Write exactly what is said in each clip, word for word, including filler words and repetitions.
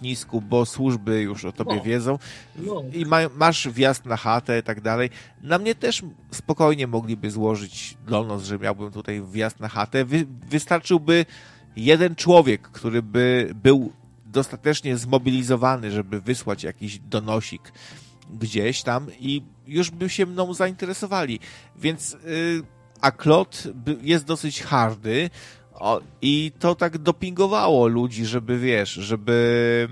lotnisku, bo służby już o tobie no. wiedzą No. i ma, masz wjazd na chatę i tak dalej. Na mnie też spokojnie mogliby złożyć donos, że miałbym tutaj wjazd na chatę. Wy, wystarczyłby jeden człowiek, który by był dostatecznie zmobilizowany, żeby wysłać jakiś donosik gdzieś tam i już by się mną zainteresowali. Więc yy, a Claude jest dosyć hardy o, i to tak dopingowało ludzi, żeby wiesz, żeby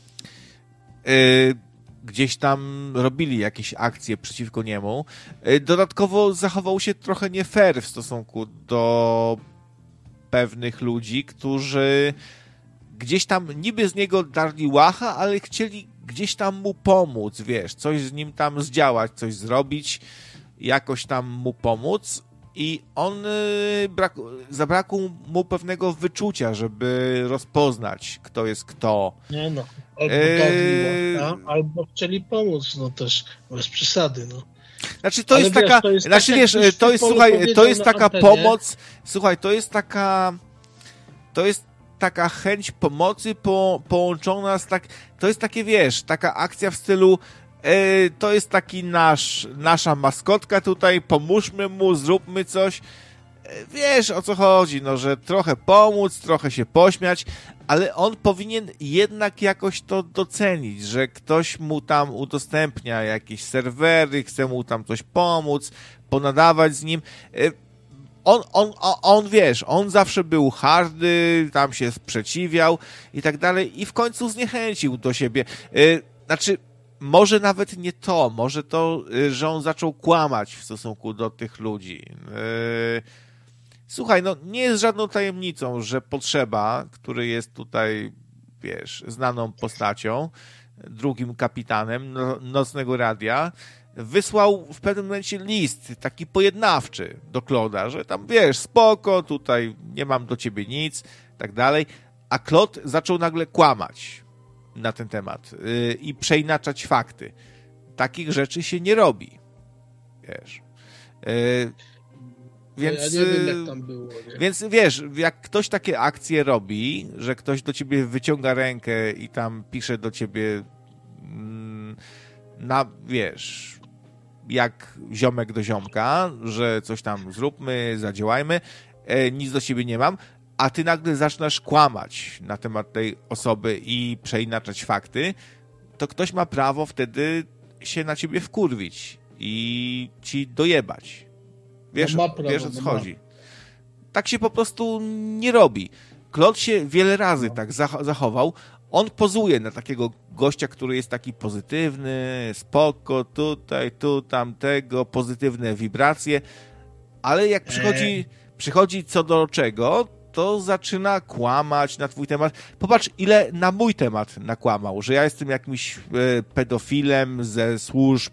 yy, gdzieś tam robili jakieś akcje przeciwko niemu. Yy, dodatkowo zachował się trochę nie fair w stosunku do pewnych ludzi, którzy gdzieś tam niby z niego darli łacha, ale chcieli gdzieś tam mu pomóc, wiesz, coś z nim tam zdziałać, coś zrobić, jakoś tam mu pomóc i on yy, brak, zabrakło mu pewnego wyczucia, żeby rozpoznać, kto jest kto. Nie no, albo darli łacha, albo chcieli pomóc, no też bez przesady, no. Znaczy to ale jest wiesz, taka, to jest znaczy tak, wiesz, jak to jest, Polu słuchaj, to jest na taka antenie. pomoc, słuchaj, to jest taka, to jest taka chęć pomocy po, połączona z tak, to jest takie, wiesz, taka akcja w stylu, e, to jest taki nasz, nasza maskotka tutaj, pomóżmy mu, zróbmy coś. E, wiesz, o co chodzi, no, że trochę pomóc, trochę się pośmiać, ale on powinien jednak jakoś to docenić, że ktoś mu tam udostępnia jakieś serwery, chce mu tam coś pomóc, ponadawać z nim. E, On, on, on, on, wiesz, on zawsze był hardy, tam się sprzeciwiał i tak dalej i w końcu zniechęcił do siebie. Yy, znaczy, może nawet nie to, może to, yy, że on zaczął kłamać w stosunku do tych ludzi. Yy, słuchaj, no nie jest żadną tajemnicą, że Potrzeba, który jest tutaj, wiesz, znaną postacią, drugim kapitanem no, Nocnego Radia, wysłał w pewnym momencie list taki pojednawczy do Claude'a, że tam, wiesz, spoko, tutaj nie mam do ciebie nic, tak dalej, a Claude zaczął nagle kłamać na ten temat yy, i przeinaczać fakty. Takich rzeczy się nie robi, wiesz. Yy, więc, ja nie wiem, jak tam było. Nie? Więc wiesz, jak ktoś takie akcje robi, że ktoś do ciebie wyciąga rękę i tam pisze do ciebie mm, na, wiesz, jak ziomek do ziomka, że coś tam zróbmy, zadziałajmy, e, nic do ciebie nie mam, a ty nagle zaczynasz kłamać na temat tej osoby i przeinaczać fakty, to ktoś ma prawo wtedy się na ciebie wkurwić i ci dojebać. Wiesz, no ma prawo, wiesz o co no chodzi. ma. Tak się po prostu nie robi. Claude się wiele razy no. tak zachował. On pozuje na takiego gościa, który jest taki pozytywny, spoko, tutaj, tu, tamtego, pozytywne wibracje, ale jak przychodzi, przychodzi co do czego, to zaczyna kłamać na twój temat. Popatrz, ile na mój temat nakłamał, że ja jestem jakimś e, pedofilem ze służb,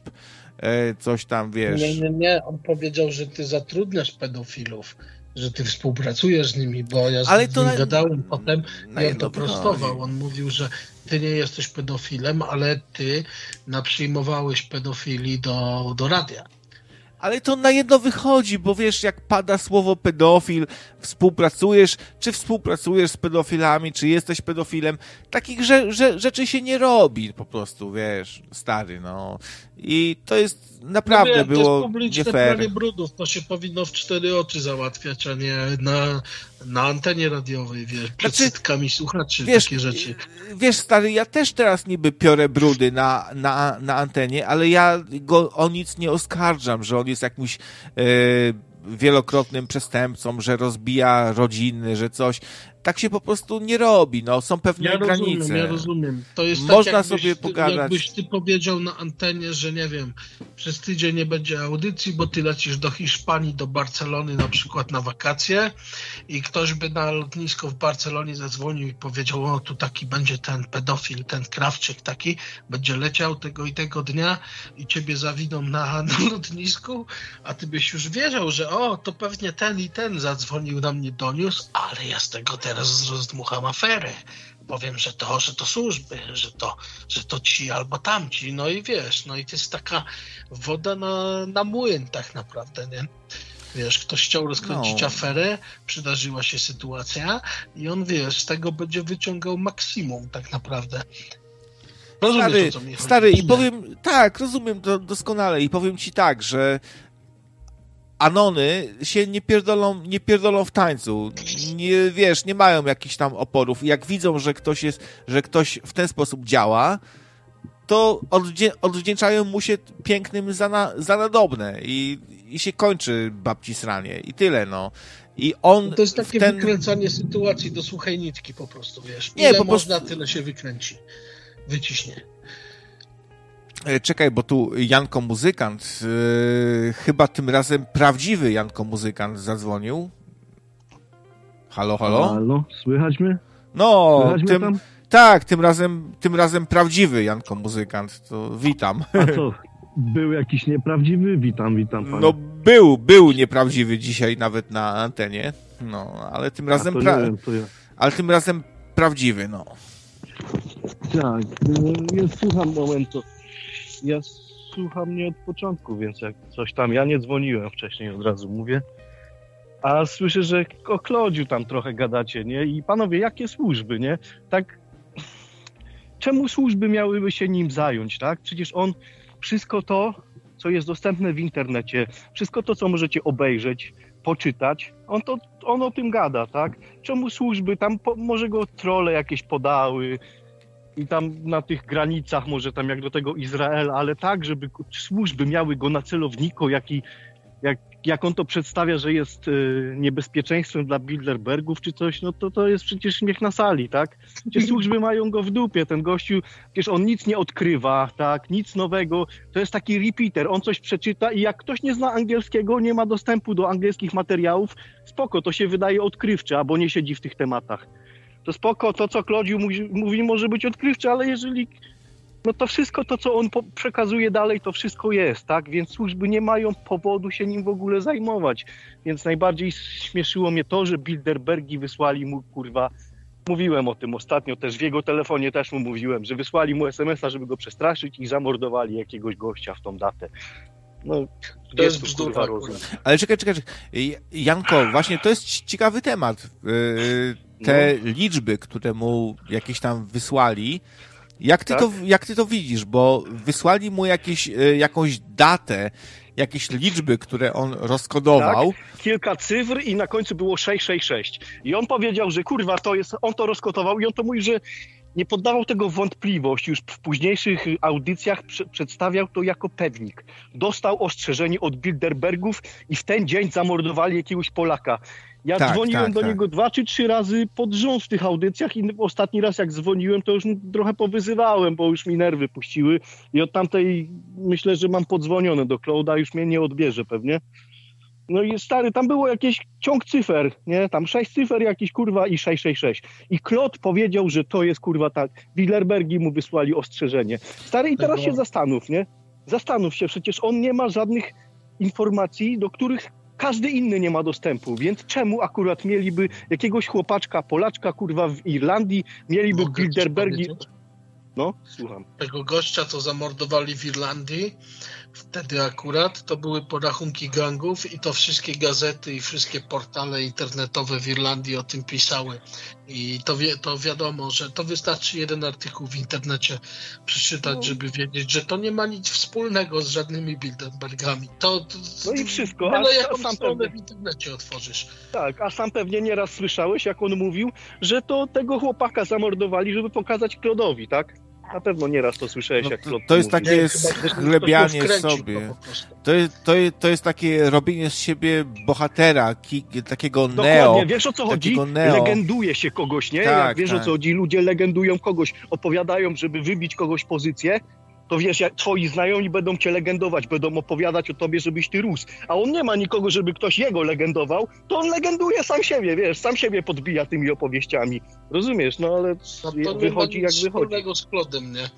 e, coś tam, wiesz. Nie, nie, nie. On powiedział, że ty zatrudniasz pedofilów, że ty współpracujesz z nimi, bo ja z ale nim to na, gadałem potem na i on to prostował. On mówił, że ty nie jesteś pedofilem, ale ty naprzyjmowałeś pedofili do, do radia. Ale to na jedno wychodzi, bo wiesz, jak pada słowo pedofil, współpracujesz, czy współpracujesz z pedofilami, czy jesteś pedofilem, takich że, że, rzeczy się nie robi po prostu, wiesz, stary, no. I to jest naprawdę no wiem, było to jest publiczne nie fair. pranie brudów, to się powinno w cztery oczy załatwiać, a nie na, na antenie radiowej, wiesz, przed znaczy, setkami słuchaczy, wiesz, takie rzeczy. Wiesz, stary, ja też teraz niby piorę brudy na, na, na antenie, ale ja go o nic nie oskarżam, że on jest jakimś e, wielokrotnym przestępcą, że rozbija rodziny, że coś. Tak się po prostu nie robi, no, są pewne ja granice. Rozumiem, ja rozumiem. To jest Można tak, jakbyś, sobie pogadać. Jakbyś ty powiedział na antenie, że nie wiem, przez tydzień nie będzie audycji, bo ty lecisz do Hiszpanii, do Barcelony na przykład na wakacje i ktoś by na lotnisko w Barcelonie zadzwonił i powiedział, o tu taki będzie ten pedofil, ten Krawczyk taki, będzie leciał tego i tego dnia i ciebie zawiną na, na lotnisku, a ty byś już wiedział, że o, to pewnie ten i ten zadzwonił na mnie, doniósł, ale ja z tego teraz rozdmucham aferę. Powiem, że to, że to służby, że to, że to ci albo tamci. No i wiesz, no i to jest taka woda na, na młyn tak naprawdę, nie? Wiesz, ktoś chciał rozkręcić no. aferę, przydarzyła się sytuacja i on, wiesz, z tego będzie wyciągał maksimum tak naprawdę. Rozumiesz, stary, o co mi chodzi? stary, i powiem, tak, rozumiem to doskonale i powiem ci tak, że Anony się nie pierdolą, nie pierdolą w tańcu. Nie, wiesz, nie mają jakichś tam oporów. I jak widzą, że ktoś jest, że ktoś w ten sposób działa, to odwdzię- odwdzięczają mu się pięknym za, na, za nadobne i, i się kończy babci sranie. I tyle, no. I on to jest takie ten... wykręcanie sytuacji do suchej nitki po prostu, wiesz. Nie, Ile po można, prostu... tyle się wykręci. Wyciśnie. Czekaj, bo tu Janko Muzykant, yy, chyba tym razem prawdziwy Janko Muzykant zadzwonił. Halo, halo? Halo, słychać mnie? No, słychać tym, mnie tak, tym razem, tym razem prawdziwy Janko Muzykant, to witam. A co, był jakiś nieprawdziwy? Witam, witam pana. No był, był nieprawdziwy dzisiaj nawet na antenie, no, ale tym razem, A to pra... nie wiem, to ja. ale tym razem prawdziwy, no. Tak, ja słucham momentu. Ja słucham nie od początku, więc jak coś tam, ja nie dzwoniłem wcześniej, od razu mówię. A słyszę, że o Klodziu tam trochę gadacie, nie? I panowie, jakie służby, nie? Tak, czemu służby miałyby się nim zająć, tak? Przecież on wszystko to, co jest dostępne w internecie, wszystko to, co możecie obejrzeć, poczytać, on, to, on o tym gada, tak? Czemu służby, tam po, może go trolle jakieś podały i tam na tych granicach, może tam jak do tego Izraela, ale tak, żeby służby miały go na celowniku, jaki, jak, jak on to przedstawia, że jest y, niebezpieczeństwem dla Bilderbergów czy coś, no to to jest przecież śmiech na sali, tak? Przecież służby mają go w dupie, ten gościu, przecież on nic nie odkrywa, tak? Nic nowego, to jest taki repeater, on coś przeczyta i jak ktoś nie zna angielskiego, nie ma dostępu do angielskich materiałów, spoko, to się wydaje odkrywcze, albo nie siedzi w tych tematach. To spoko, to co Klodziu mówi, mówi może być odkrywcze, ale jeżeli, no to wszystko to, co on po- przekazuje dalej, to wszystko jest, tak? Więc służby nie mają powodu się nim w ogóle zajmować. Więc najbardziej śmieszyło mnie to, że Bilderbergi wysłali mu, kurwa, mówiłem o tym ostatnio też, w jego telefonie też mu mówiłem, że wysłali mu es em es a, żeby go przestraszyć i zamordowali jakiegoś gościa w tą datę. No, To jest tu, bzdura, kurwa, rozum. Ale czekaj, czekaj, czekaj. Janko, właśnie to jest ciekawy temat. Yy, te no. liczby, które mu jakieś tam wysłali, jak ty, tak? to, jak ty to widzisz? Bo wysłali mu jakieś, yy, jakąś datę, jakieś liczby, które on rozkodował. Tak, kilka cyfr i na końcu było sześć sześć sześć. I on powiedział, że kurwa, to jest, on to rozkodował i on to mówi, że nie poddawał tego w wątpliwość. Już w późniejszych audycjach prze- przedstawiał to jako pewnik. Dostał ostrzeżenie od Bilderbergów i w ten dzień zamordowali jakiegoś Polaka. Ja tak, dzwoniłem tak, do tak. niego dwa czy trzy razy pod rząd w tych audycjach i ostatni raz jak dzwoniłem, to już trochę powyzywałem, bo już mi nerwy puściły i od tamtej myślę, że mam podzwonione do Klauda, już mnie nie odbierze pewnie. No i stary, tam było jakiś ciąg cyfer, nie? Tam sześć cyfer jakiś, kurwa, i sześć sześć sześć. I Klot powiedział, że to jest, kurwa, tak. Bilderbergi mu wysłali ostrzeżenie. Stary, i teraz się zastanów, nie? Zastanów się, przecież on nie ma żadnych informacji, do których każdy inny nie ma dostępu, więc czemu akurat mieliby jakiegoś chłopaczka, Polaczka, kurwa, w Irlandii, mieliby Mogę Bilderbergi... No, słucham. Tego gościa, co zamordowali w Irlandii, wtedy akurat to były porachunki gangów i to wszystkie gazety i wszystkie portale internetowe w Irlandii o tym pisały. I to, wie, to wiadomo, że to wystarczy jeden artykuł w internecie przeczytać, no. żeby wiedzieć, że to nie ma nic wspólnego z żadnymi Bilderbergami. To, to, no i wszystko. Ale a, jaką a sam stronę pewnie, w internecie otworzysz. Tak, a sam pewnie nieraz słyszałeś, jak on mówił, że to tego chłopaka zamordowali, żeby pokazać Klodowi, tak? Na pewno nieraz to słyszałeś, no, jak Klod To jest mówi. takie Nie, schlebianie sobie. To jest, to, jest, to jest takie robienie z siebie bohatera, ki, takiego Dokładnie, neo. wiesz o co chodzi? Neo. Legenduje się kogoś, nie? Tak, jak wiesz tak. o co chodzi, ludzie legendują kogoś, opowiadają, żeby wybić kogoś pozycję, to wiesz, jak twoi znajomi będą cię legendować, będą opowiadać o tobie, żebyś ty rósł. A on nie ma nikogo, żeby ktoś jego legendował, to on legenduje sam siebie, wiesz, sam siebie podbija tymi opowieściami. Rozumiesz? No ale No to wychodzi nie jak ma nic wychodzi. wspólnego z Klodem, nie?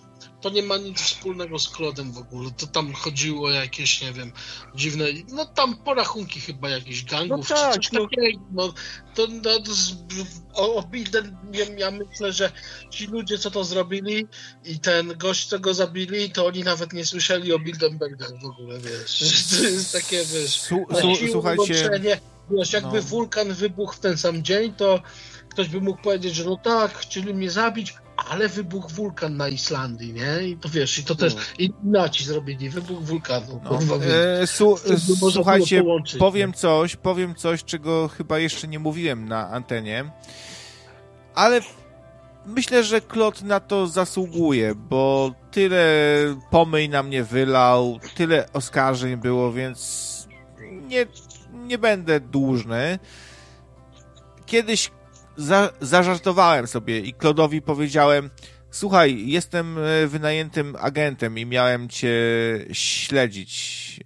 to nie ma nic wspólnego z Klodem w ogóle. To tam chodziło o jakieś, nie wiem, dziwne, no tam porachunki chyba jakichś gangów, no tak, czy coś no. takiego. No, to, no, to z, o, o Bilden, ja, ja myślę, że ci ludzie, co to zrobili i ten gość, co go zabili, to oni nawet nie słyszeli o Bilderbergach w ogóle, wiesz. To jest takie, wiesz, Su, na su, siłę słuchajcie, łączenie. Wiesz, jakby no. wulkan wybuchł w ten sam dzień, to ktoś by mógł powiedzieć, że no tak, chcieli mnie zabić, ale wybuchł wulkan na Islandii, nie? I to wiesz, i to też Illuminaci zrobili, wybuch wulkanu. No. Kurwa, E, su, słuchajcie, połączyć, powiem nie? coś, powiem coś, czego chyba jeszcze nie mówiłem na antenie, ale myślę, że Klot na to zasługuje, bo tyle pomyj na mnie wylał, tyle oskarżeń było, więc nie, nie będę dłużny. Kiedyś za, zażartowałem sobie i Klodowi powiedziałem: słuchaj, jestem wynajętym agentem i miałem cię śledzić.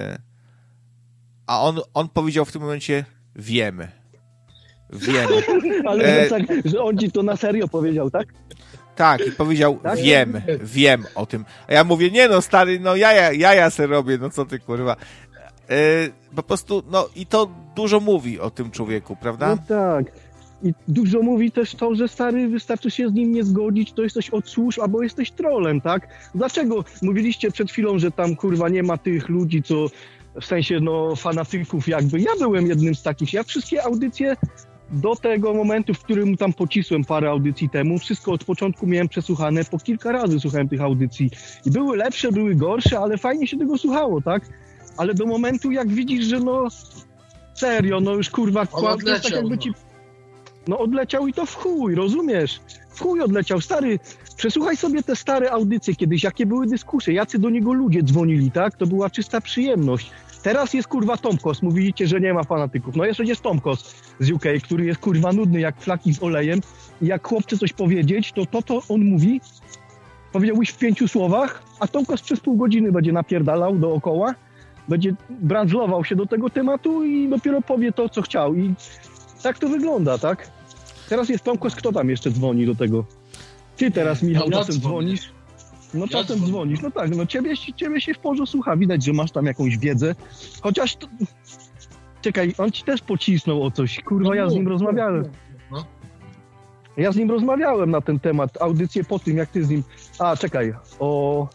A on, on powiedział w tym momencie: wiemy. Wiemy. Ale E... tak, że on ci to na serio powiedział, tak? Tak, i powiedział: tak? wiem, wiem o tym. A ja mówię: nie no, stary, no jaja, jaja se robię, no co ty, kurwa. E, po prostu, no i to dużo mówi o tym człowieku, prawda? No tak. I dużo mówi też to, że stary, wystarczy się z nim nie zgodzić, to jesteś od służb, albo jesteś trolem, tak? Dlaczego? Mówiliście przed chwilą, że tam, kurwa, nie ma tych ludzi, co w sensie, no, fanatyków jakby. Ja byłem jednym z takich. Ja wszystkie audycje do tego momentu, w którym tam pocisłem parę audycji temu, wszystko od początku miałem przesłuchane, po kilka razy słuchałem tych audycji. I były lepsze, były gorsze, ale fajnie się tego słuchało, tak? Ale do momentu, jak widzisz, że no serio, no już kurwa kładnie, tak jakby ci... No odleciał i to w chuj, rozumiesz? W chuj odleciał. Stary, przesłuchaj sobie te stare audycje kiedyś, jakie były dyskusje, jacy do niego ludzie dzwonili, tak? To była czysta przyjemność. Teraz jest kurwa Tomkos, mówicie, że nie ma fanatyków. No jeszcze jest Tomkos z U K, który jest kurwa nudny jak flaki z olejem i jak chłopcy coś powiedzieć, to to, to on mówi, powiedziałbyś w pięciu słowach, a Tomkos przez pół godziny będzie napierdalał dookoła, będzie branżlował się do tego tematu i dopiero powie to, co chciał. I tak to wygląda, tak? Teraz jest Tomkos, kto tam jeszcze dzwoni do tego? Ty teraz, Michał, ja czasem dzwonię. dzwonisz. No Ja czasem dzwonię. dzwonisz, no tak, no ciebie, ciebie się w porządku słucha, widać, że masz tam jakąś wiedzę, chociaż to... Czekaj, on ci też pocisnął o coś, kurwa, No ja z nim mów, rozmawiałem. mów, no. Ja z nim rozmawiałem na ten temat, audycję po tym, jak ty z nim... A, czekaj, o...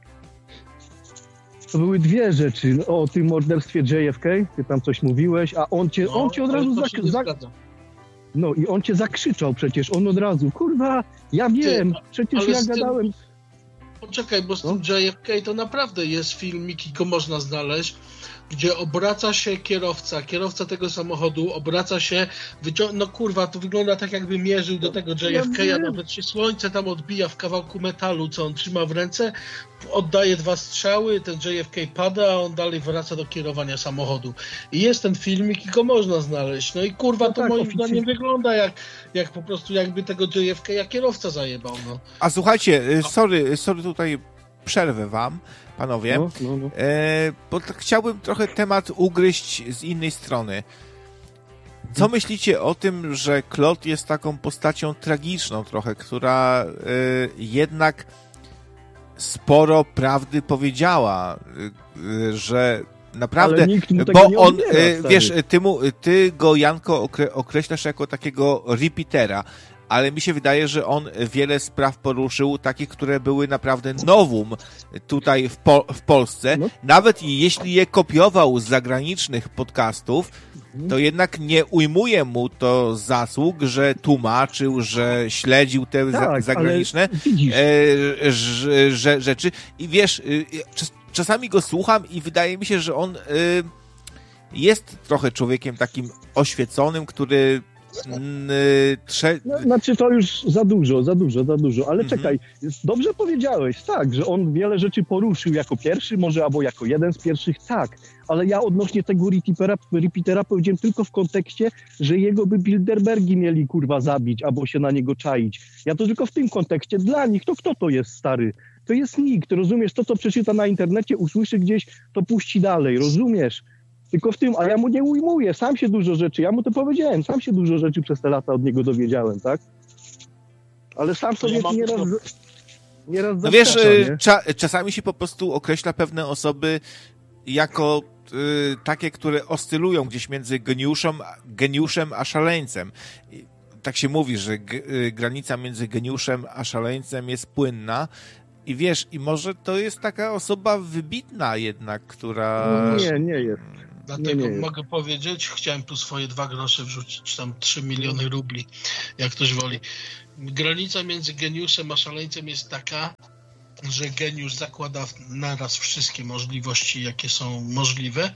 To były dwie rzeczy, o tym morderstwie J F K, ty tam coś mówiłeś, a on cię, No, on cię od ale razu... to Zak... się nie zak... zgadza. No i on cię zakrzyczał przecież, on od razu, kurwa, ja wiem, przecież ale ja z tym- gadałem... Poczekaj, bo z No. tym J F K to naprawdę jest filmik i go można znaleźć, gdzie obraca się kierowca, kierowca tego samochodu, obraca się, wycią- no kurwa, to wygląda tak, jakby mierzył do tego J F K, a nawet się słońce tam odbija w kawałku metalu, co on trzyma w ręce, oddaje dwa strzały, ten J F K pada, a on dalej wraca do kierowania samochodu. I jest ten filmik i go można znaleźć. No i kurwa, No to tak, moim oficjalnie. zdaniem wygląda jak, jak po prostu jakby tego J F K kierowca zajebał, no. A słuchajcie, y, sorry, sorry tutaj przerwę wam, panowie, No, no, no. e, bo tak chciałbym trochę temat ugryźć z innej strony. Co myślicie o tym, że Klot jest taką postacią tragiczną trochę, która y, jednak sporo prawdy powiedziała, y, y, że naprawdę, Ale nikt mu tego bo nie on, odbiera, y, stary. wiesz, ty, mu, ty go, Janko, okre, określasz jako takiego repeatera, ale mi się wydaje, że on wiele spraw poruszył, takich, które były naprawdę nowum tutaj w, po, w Polsce. No. Nawet jeśli je kopiował z zagranicznych podcastów, to jednak nie ujmuje mu to zasług, że tłumaczył, że śledził te za, Tak, zagraniczne ale widzisz, e, że, że, rzeczy. I wiesz, y, czas, czasami go słucham i wydaje mi się, że on y, jest trochę człowiekiem takim oświeconym, który mm, y, trze... no, znaczy to już za dużo, za dużo, za dużo, ale Mhm. czekaj, dobrze powiedziałeś, tak, że on wiele rzeczy poruszył jako pierwszy, może albo jako jeden z pierwszych, tak, ale ja odnośnie tego repeatera, repeatera powiedziałem tylko w kontekście, że jego by Bilderbergi mieli kurwa zabić, albo się na niego czaić. Ja to tylko w tym kontekście, dla nich, to kto to jest, stary? To jest nikt, rozumiesz? To, co przeczyta na internecie, usłyszy gdzieś, to puści dalej, rozumiesz? Tylko w tym, a ja mu nie ujmuję, sam się dużo rzeczy, ja mu to powiedziałem, sam się dużo rzeczy przez te lata od niego dowiedziałem, tak? Ale sam sobie Ja mam nieraz... to- nieraz No wiesz, zaskacza, nie? cza, czasami się po prostu określa pewne osoby jako y, takie, które oscylują gdzieś między geniuszem, geniuszem a szaleńcem. I tak się mówi, że g, y, granica między geniuszem a szaleńcem jest płynna. I wiesz, i może to jest taka osoba wybitna jednak, która... Nie, nie jest. Dlatego nie, nie mogę powiedzieć, chciałem tu swoje dwa grosze wrzucić, tam trzy miliony rubli, jak ktoś woli. Granica między geniuszem a szaleńcem jest taka, że geniusz zakłada naraz wszystkie możliwości, jakie są możliwe,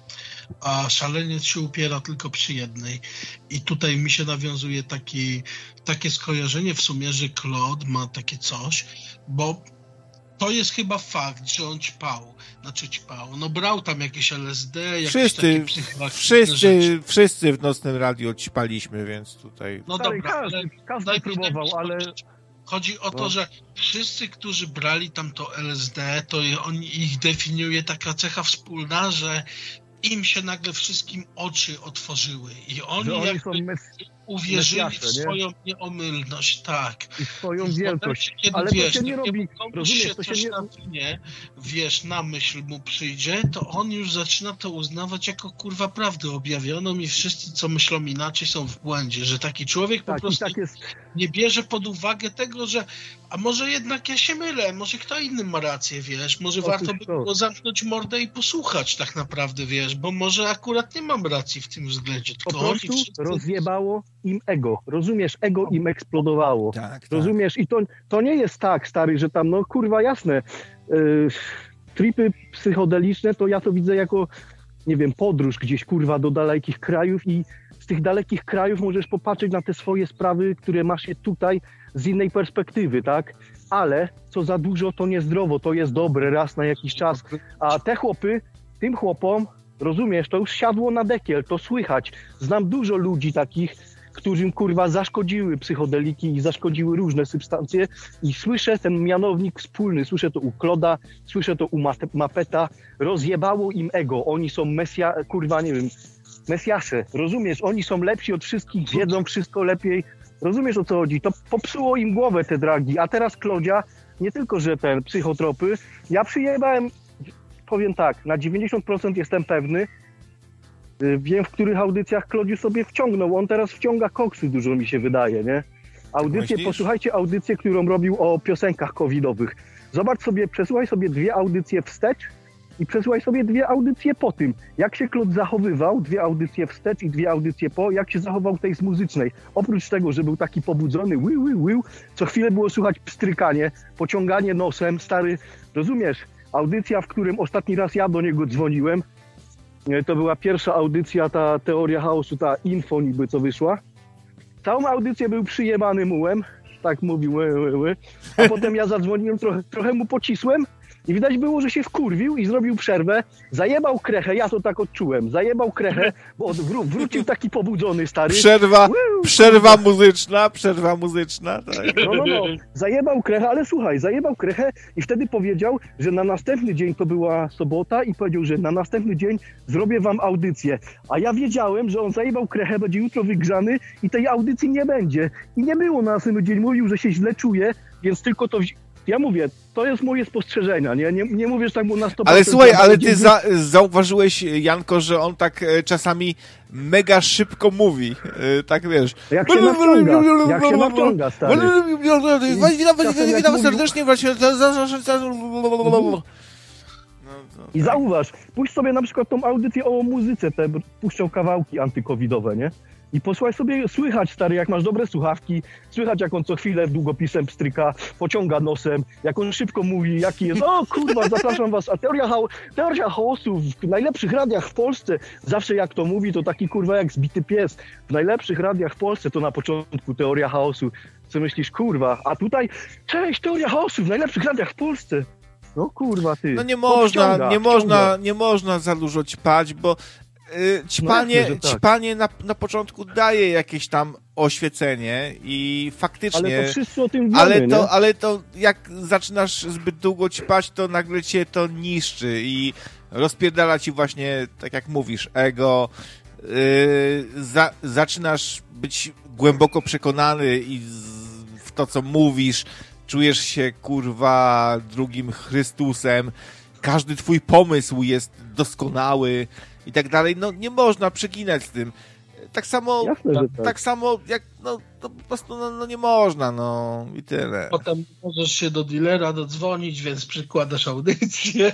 a szaleniec się upiera tylko przy jednej. I tutaj mi się nawiązuje taki, takie skojarzenie w sumie, że Claude ma takie coś, bo to jest chyba fakt, że on ćpał. Znaczy ćpał. No brał tam jakieś L S D, jakieś wszyscy, takie psychoaktywne wszyscy, rzeczy. wszyscy w nocnym radiu ćpaliśmy, więc tutaj... No Stary, dobra, każdy, ale każdy daj mi próbował, ale... Chodzi o to, No. że wszyscy, którzy brali tam to L S D, to oni, ich definiuje taka cecha wspólna, że im się nagle wszystkim oczy otworzyły i oni, Że oni jakby są mes- uwierzyli mesjasze, w nie? swoją nieomylność, tak. i swoją I w wielkość. momencie, kiedy, Ale to wiesz, się nie takiemu robi, komuś rozumiesz, się to się coś nie... nawinie, wiesz, na myśl mu przyjdzie, to on już zaczyna to uznawać jako kurwa prawdę objawioną i wszyscy, co myślą inaczej, są w błędzie, że taki człowiek po Tak, i prostu tak jest. nie bierze pod uwagę tego, że a może jednak ja się mylę, może kto inny ma rację, wiesz, może Otóż warto by to. było zamknąć mordę i posłuchać tak naprawdę, wiesz, bo może akurat nie mam racji w tym względzie, Po tylko oni prostu wszyscy... rozjebało im ego. Rozumiesz, ego im eksplodowało. Tak, tak. Rozumiesz? I to, to nie jest tak, stary, że tam, no kurwa, jasne, yy, tripy psychodeliczne to ja to widzę jako, nie wiem, podróż gdzieś, kurwa, do dalekich krajów i z tych dalekich krajów możesz popatrzeć na te swoje sprawy, które masz je tutaj z innej perspektywy, tak? Ale co za dużo, to niezdrowo, to jest dobre raz na jakiś czas. A te chłopy, tym chłopom, rozumiesz, to już siadło na dekiel, to słychać. Znam dużo ludzi takich, którym kurwa zaszkodziły psychodeliki i zaszkodziły różne substancje i słyszę ten mianownik wspólny, słyszę to u Kloda, słyszę to u Mapeta, rozjebało im ego, oni są mesja, kurwa nie wiem, mesjasze, rozumiesz, oni są lepsi od wszystkich, wiedzą wszystko lepiej, rozumiesz o co chodzi, to popsuło im głowę te dragi, a teraz Klodzia, nie tylko, że ten psychotropy, ja przyjebałem, powiem tak, na dziewięćdziesiąt procent jestem pewny, wiem, w których audycjach Klodziu sobie wciągnął. On teraz wciąga koksy, dużo mi się wydaje, nie? Audycję, Myślisz? posłuchajcie audycję, którą robił o piosenkach covidowych. Zobacz sobie, przesłuchaj sobie dwie audycje wstecz i przesłuchaj sobie dwie audycje po tym. Jak się Klod zachowywał, dwie audycje wstecz i dwie audycje po, jak się zachował tej z muzycznej. Oprócz tego, że był taki pobudzony, ły, ły, ły, co chwilę było słychać pstrykanie, pociąganie nosem, stary, rozumiesz? Audycja, w którym ostatni raz ja do niego dzwoniłem, to była pierwsza audycja, ta teoria chaosu, ta info niby co wyszła. Całą audycję był przyjebany mułem, tak mówił, ły, ły, ły. A potem ja zadzwoniłem, trochę, trochę mu pocisłem i widać było, że się wkurwił i zrobił przerwę, zajebał krechę, ja to tak odczułem, zajebał krechę, bo wró- wrócił taki pobudzony stary. Przerwa, Ły, przerwa muzyczna, przerwa muzyczna, tak. No, no, no, zajebał krechę, ale słuchaj, zajebał krechę i wtedy powiedział, że na następny dzień, to była sobota i powiedział, że na następny dzień zrobię wam audycję. A ja wiedziałem, że on zajebał krechę, będzie jutro wygrzany i tej audycji nie będzie. I nie było na następny dzień, mówił, że się źle czuje, więc tylko to... wzi- Ja mówię, to jest moje spostrzeżenia, nie? Nie, nie mówię, że tak było na sto procent. Ale słuchaj, ale będzie- ty za, zauważyłeś, Janko, że on tak e, czasami mega szybko mówi, e, tak wiesz. Jak się naciąga, jak się naciąga, stary. Witam, Czasem jak witam mówił- serdecznie, właśnie. No, I zauważ, puść sobie na przykład tą audycję o muzyce, te puszczą kawałki antykowidowe, nie? I posłuchaj sobie, słychać, stary, jak masz dobre słuchawki, słychać, jak on co chwilę długopisem pstryka, pociąga nosem, jak on szybko mówi, jaki jest, o kurwa, zapraszam was, a teoria, chao- teoria chaosu w najlepszych radiach w Polsce, zawsze jak to mówi, to taki kurwa jak zbity pies, w najlepszych radiach w Polsce to na początku teoria chaosu, co myślisz, kurwa, a tutaj, cześć, teoria chaosu w najlepszych radiach w Polsce. No kurwa, ty. No nie można, Podciąga, nie wciąga. można, nie można za dużo ćpać, bo y, ćpanie, No jasne, że tak. ćpanie na, na początku daje jakieś tam oświecenie i faktycznie... Ale to wszyscy o tym wiemy, Ale to, nie? ale to jak zaczynasz zbyt długo ćpać, to nagle cię to niszczy i rozpierdala ci właśnie, tak jak mówisz, ego. Yy, za, zaczynasz być głęboko przekonany i z, w to, co mówisz. czujesz się, kurwa, drugim Chrystusem, każdy twój pomysł jest doskonały i tak dalej, no nie można przeginać z tym. Tak samo, Jasne, że tak. tak samo jak, no to po prostu no, no nie można, no i tyle. Potem możesz się do dealera dodzwonić, więc przykładasz audycję.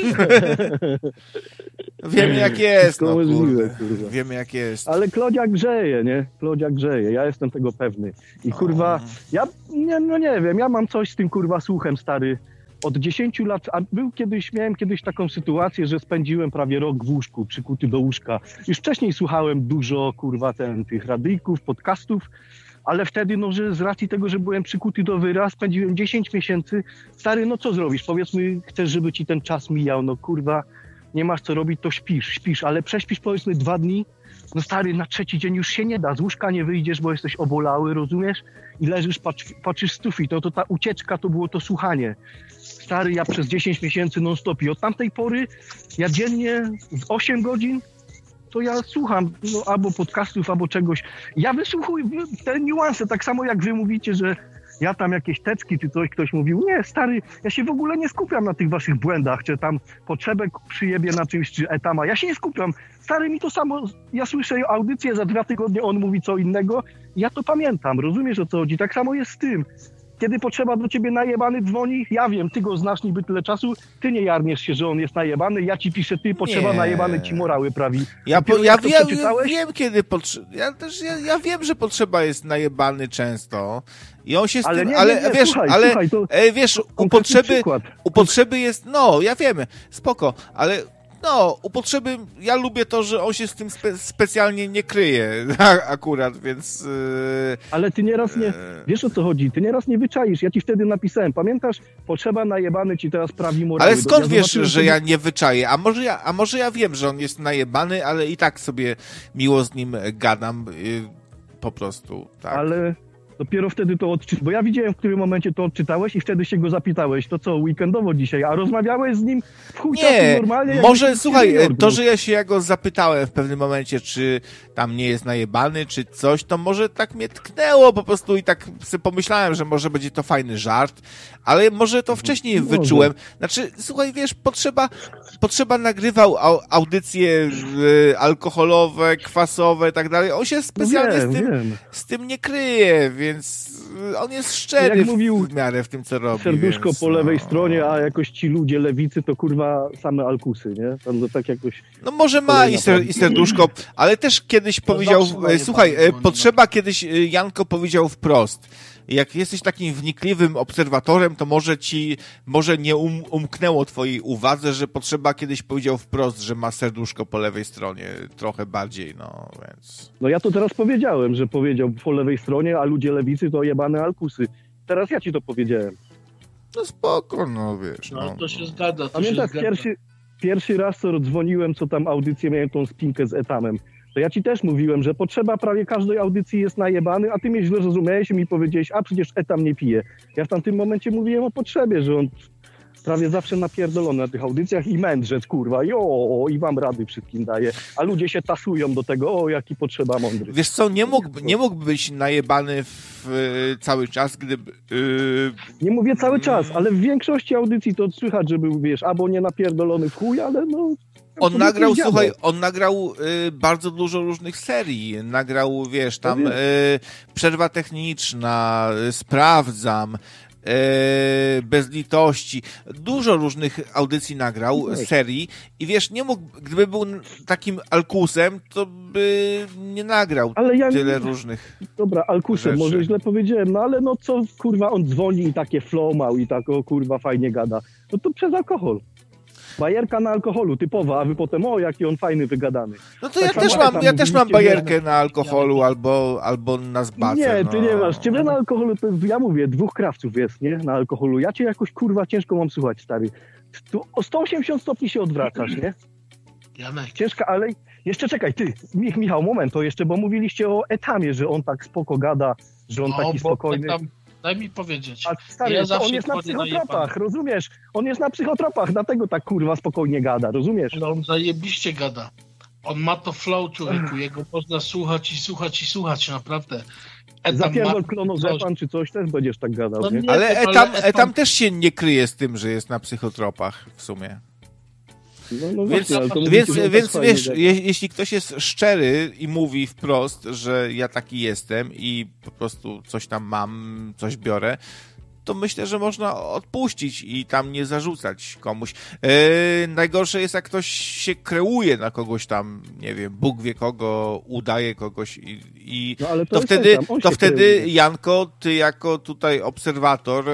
Wiemy jak jest, Wszystko no możliwe, kurde. kurwa. Wiemy jak jest. Ale Klodzia grzeje, nie? Klodzia grzeje, ja jestem tego pewny. I kurwa, ja nie, no nie wiem, ja mam coś z tym kurwa słuchem, stary. Od dziesięciu lat, a był kiedyś, miałem kiedyś taką sytuację, że spędziłem prawie rok w łóżku, przykuty do łóżka. Już wcześniej słuchałem dużo, kurwa, ten, tych radyjków, podcastów, ale wtedy, no, że z racji tego, że byłem przykuty do wyra, spędziłem dziesięć miesięcy. Stary, no co zrobisz? Powiedzmy, chcesz, żeby ci ten czas mijał, no kurwa, nie masz co robić, to śpisz, śpisz, ale prześpisz powiedzmy dwa dni, no stary, na trzeci dzień już się nie da, z łóżka nie wyjdziesz, bo jesteś obolały, rozumiesz? I leżysz, patrzy, patrzysz w sufit, no to ta ucieczka to było to słuchanie. Stary, ja przez dziesięć miesięcy non-stop i od tamtej pory ja dziennie z osiem godzin to ja słucham no, albo podcastów, albo czegoś. Ja wysłuchuję te niuanse, tak samo jak wy mówicie, że ja tam jakieś teczki czy coś, ktoś mówił. Nie, stary, ja się w ogóle nie skupiam na tych waszych błędach, czy tam potrzebę przyjebie na czymś, czy etama. Ja się nie skupiam. Stary, mi to samo, ja słyszę audycję, za dwa tygodnie on mówi co innego. Ja to pamiętam, rozumiesz o co chodzi? Tak samo jest z tym. Kiedy potrzeba do ciebie najebany dzwoni, ja wiem, ty go znasz niby tyle czasu, ty nie jarniesz się, że on jest najebany, ja ci piszę, ty potrzeba Nie. najebany ci morały prawi. Ja, po, Dopiero ja, jak to wiem, ja przeczytałeś, wiem, kiedy potrzeba. Ja też ja, ja wiem, że potrzeba jest najebany często. I on się z ale tym. nie, ale nie, nie, wiesz, słuchaj, ale słuchaj, to e, wiesz, u konkretny potrzeby, przykład. u potrzeby jest. No, ja wiem, spoko, ale. No, u potrzeby, ja lubię to, że on się z tym spe, specjalnie nie kryje akurat, więc... Yy, Ale ty nieraz nie, yy. wiesz o co chodzi, ty nieraz nie wyczaisz, ja ci wtedy napisałem, pamiętasz, potrzeba najebany ci teraz prawi morały. Ale skąd ja wiesz, zobaczyłem, że wtedy- ja nie wyczaję? A może ja, a może ja wiem, że on jest najebany, ale i tak sobie miło z nim gadam, yy, po prostu, tak. Ale dopiero wtedy to odczytałeś, bo ja widziałem, w którym momencie to odczytałeś i wtedy się go zapytałeś, to co, weekendowo dzisiaj, a rozmawiałeś z nim w chuj czasu Nie, normalnie? jak może byś słuchaj, się nie to, że ja się ja go zapytałem w pewnym momencie, czy tam nie jest najebany, czy coś, to może tak mnie tknęło po prostu i tak sobie pomyślałem, że może będzie to fajny żart, ale może to wcześniej Może. wyczułem. Znaczy, słuchaj, wiesz, potrzeba, potrzeba nagrywał au, audycje y, alkoholowe, kwasowe i tak dalej. On się specjalnie wiem, z, tym, wiem. z tym nie kryje, więc y, on jest szczery Jak w, mówił w miarę w tym, co robi. Serduszko więc, po lewej no. stronie, a jakoś ci ludzie lewicy to kurwa same alkusy, nie? Tam to tak jakoś... No może ma Kolejna i, ser, prawda. i serduszko, ale też kiedyś powiedział, zawsze daje słuchaj, panu e, dzwoni, potrzeba kiedyś, e, Janko powiedział wprost, jak jesteś takim wnikliwym obserwatorem, to może ci, może nie um, umknęło twojej uwadze, że potrzeba kiedyś powiedział wprost, że ma serduszko po lewej stronie, trochę bardziej, no więc... No ja to teraz powiedziałem, że powiedział po lewej stronie, a ludzie lewicy to jebane alkusy. Teraz ja ci to powiedziałem. No spoko, no wiesz, No, no. to się zgadza, to Pamiętasz, się zgadza. pierwszy, pierwszy raz, co dzwoniłem, co tam audycję miałem tą spinkę z etamem, to ja ci też mówiłem, że potrzeba prawie każdej audycji jest najebany, a ty mnie źle zrozumiałeś i mi powiedziałeś, a przecież etam nie pije. Ja w tamtym momencie mówiłem o potrzebie, że on prawie zawsze napierdolony na tych audycjach i mędrzec, kurwa, jo, i wam rady wszystkim daje. A ludzie się tasują do tego, o, jaki potrzeba mądry. Wiesz co, nie mógł, nie mógł być najebany w, e, cały czas, gdyby... e, Nie mówię cały czas, ale w większości audycji to słychać, że był, wiesz, albo nie napierdolony w chuj, ale no... On to nagrał, jakiś słuchaj, dziadek. on nagrał y, bardzo dużo różnych serii. Nagrał, wiesz, tam wiem. y, Przerwa techniczna, y, Sprawdzam, y, Bez litości. Dużo różnych audycji nagrał, Tak. serii i wiesz, nie mógł, gdyby był takim alkusem, to by nie nagrał Ale ja tyle różnych. Dobra, alkusem, rzeczy. może źle powiedziałem, no ale no co, kurwa, on dzwoni i takie flow mał i tak, o kurwa, fajnie gada. No to przez alkohol. Bajerka na alkoholu, typowa, a wy potem, o, jaki on fajny, wygadany. No to Tak ja samo też jak mam, tam ja też mam mówiliście, że- bajerkę na alkoholu albo, albo na zbacę. Nie, no. ty nie masz. Ciebie na alkoholu, to ja mówię, dwóch krawców jest, nie? Na alkoholu. Ja cię jakoś, kurwa, ciężko mam słuchać, stary. Tu o sto osiemdziesiąt stopni się odwracasz, nie? Janek, Ciężka, ale jeszcze czekaj, ty, Mich, Michał, moment, to jeszcze, bo mówiliście o etamie, że on tak spoko gada, że on no, taki bo spokojny. Tam, daj mi powiedzieć. A stary, Ja to zawsze on jest na wchodzę na psychotropach, jebany. rozumiesz? On jest na psychotropach, dlatego tak kurwa spokojnie gada, rozumiesz? Ale on zajebiście gada. On ma to flow, człowieku. Jego można słuchać i słuchać i słuchać, naprawdę. Zapierdol klonozepam czy coś, też będziesz tak gadał, No nie? nie. Ale ale Etam, Etam- Etam też się nie kryje z tym, że jest na psychotropach w sumie. No, no Więc, właśnie, ale to więc, mówicie, że więc tak fajnie wiesz, gada. je, jeśli ktoś jest szczery i mówi wprost, że ja taki jestem i po prostu coś tam mam, coś biorę, to myślę, że można odpuścić i tam nie zarzucać komuś. Yy, najgorsze jest, jak ktoś się kreuje na kogoś tam, nie wiem, Bóg wie kogo, udaje kogoś i, i No, ale to to, jest wtedy, Etam, on to się wtedy kreuje. Janko, ty jako tutaj obserwator